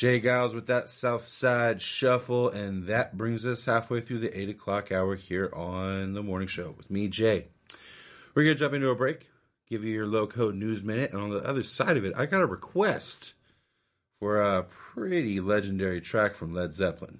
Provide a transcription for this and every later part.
Jay Giles with that South Side Shuffle, and that brings us halfway through the 8 o'clock hour here on the morning show with me, Jay. We're going to jump into a break, give you your low-code news minute, and on the other side of it, I got a request for a pretty legendary track from Led Zeppelin.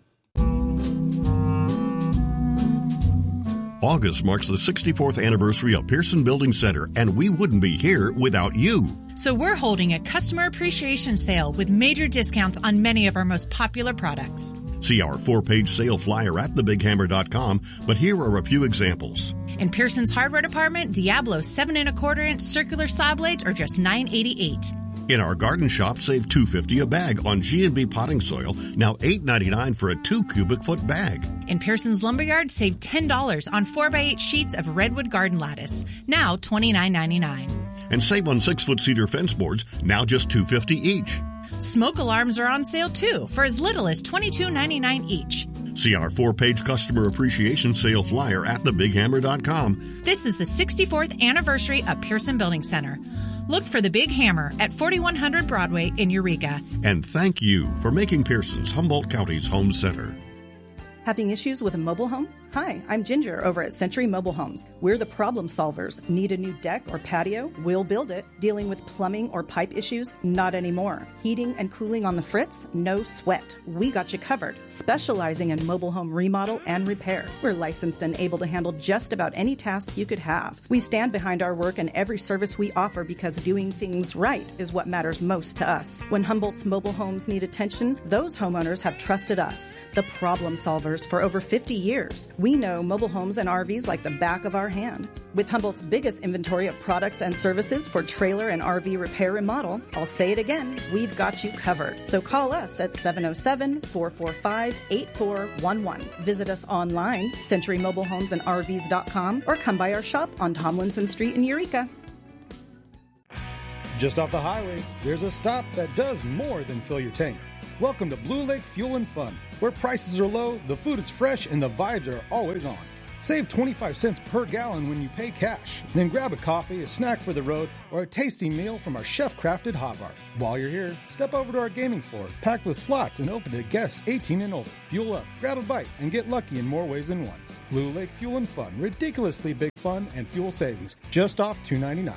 August marks the 64th anniversary of Pearson Building Center, and we wouldn't be here without you. So we're holding a customer appreciation sale with major discounts on many of our most popular products. See our 4-page sale flyer at thebighammer.com, but here are a few examples. In Pearson's hardware department, Diablo 7 1/4 inch circular saw blades are just $9.88. In our garden shop, save $2.50 a bag on G&B potting soil, now $8.99 for a 2 cubic foot bag. In Pearson's Lumberyard, save $10 on 4x8 sheets of redwood garden lattice, now $29.99. And save on 6-foot cedar fence boards, now just $2.50 each. Smoke alarms are on sale too, for as little as $22.99 each. See our 4-page customer appreciation sale flyer at thebighammer.com. This is the 64th anniversary of Pearson Building Center. Look for the Big Hammer at 4100 Broadway in Eureka. And thank you for making Pearson's Humboldt County's home center. Having issues with a mobile home? Hi, I'm Ginger over at Century Mobile Homes. We're the problem solvers. Need a new deck or patio? We'll build it. Dealing with plumbing or pipe issues? Not anymore. Heating and cooling on the fritz? No sweat. We got you covered. Specializing in mobile home remodel and repair. We're licensed and able to handle just about any task you could have. We stand behind our work and every service we offer because doing things right is what matters most to us. When Humboldt's mobile homes need attention, those homeowners have trusted us, the problem solvers, for over 50 years. We know mobile homes and RVs like the back of our hand. With Humboldt's biggest inventory of products and services for trailer and RV repair and remodel, I'll say it again, we've got you covered. So call us at 707-445-8411. Visit us online, centurymobilehomesandrvs.com, or come by our shop on Tomlinson Street in Eureka. Just off the highway, there's a stop that does more than fill your tank. Welcome to Blue Lake Fuel and Fun, where prices are low, the food is fresh, and the vibes are always on. Save 25 cents per gallon when you pay cash. Then grab a coffee, a snack for the road, or a tasty meal from our chef-crafted hot bar. While you're here, step over to our gaming floor, packed with slots and open to guests 18 and older. Fuel up, grab a bite, and get lucky in more ways than one. Blue Lake Fuel and Fun, ridiculously big fun and fuel savings, just off $2.99.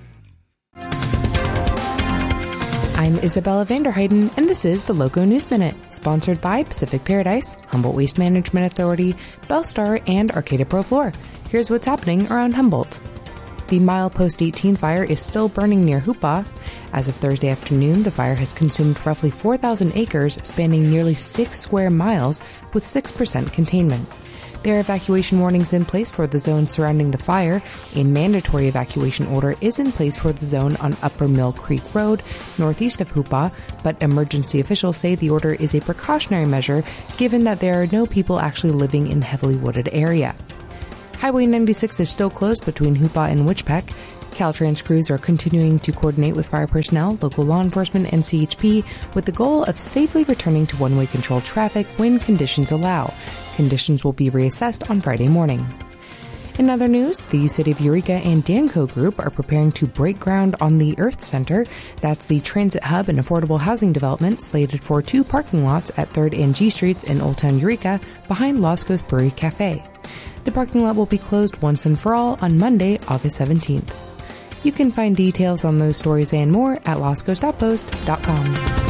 I'm Isabella Vanderheiden, and this is the Loco News Minute, sponsored by Pacific Paradise, Humboldt Waste Management Authority, Bellstar, and Arcata Pro Floor. Here's what's happening around Humboldt. The Milepost 18 fire is still burning near Hoopa. As of Thursday afternoon, the fire has consumed roughly 4,000 acres, spanning nearly 6 square miles, with 6% containment. There are evacuation warnings in place for the zone surrounding the fire. A mandatory evacuation order is in place for the zone on Upper Mill Creek Road, northeast of Hoopa, but emergency officials say the order is a precautionary measure given that there are no people actually living in the heavily wooded area. Highway 96 is still closed between Hoopa and Witchpeck. Caltrans crews are continuing to coordinate with fire personnel, local law enforcement, and CHP with the goal of safely returning to one-way controlled traffic when conditions allow. Conditions will be reassessed on Friday morning. In other news, the City of Eureka and Danco Group are preparing to break ground on the Earth Center. That's the transit hub and affordable housing development slated for 2 parking lots at 3rd and G Streets in Old Town Eureka behind Lost Coast Brewery Cafe. The parking lot will be closed once and for all on Monday, August 17th. You can find details on those stories and more at lostcoast.post.com.